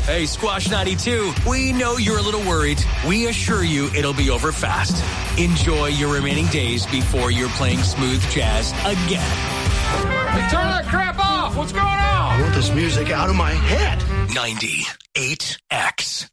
Hey, Squash 92, we know you're a little worried. We assure you it'll be over fast. Enjoy your remaining days before you're playing smooth jazz again. Hey, turn that crap off! What's going on? I want this music out of my head. 98X.